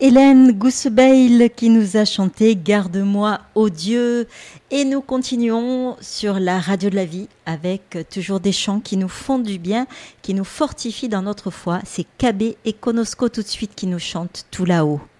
Hélène Goussebail qui nous a chanté Garde-moi, ô Dieu. Et nous continuons sur la radio de la vie avec toujours des chants qui nous font du bien, qui nous fortifient dans notre foi. C'est KB et Konosko tout de suite qui nous chantent tout là-haut.